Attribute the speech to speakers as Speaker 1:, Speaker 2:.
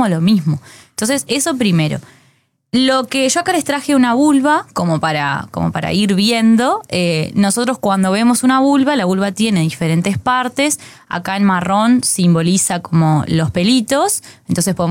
Speaker 1: como lo mismo. Entonces, eso primero. Lo que yo acá les traje una vulva, como para ir viendo. Nosotros cuando vemos una vulva, la vulva tiene diferentes partes. Acá en marrón simboliza como los pelitos. Entonces podemos